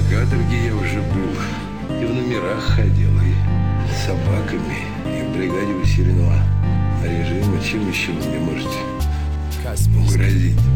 каторге я уже был, и в номерах ходил, и с собаками, и в бригаде усиленного режима. Чем еще вы мне можете угрозить?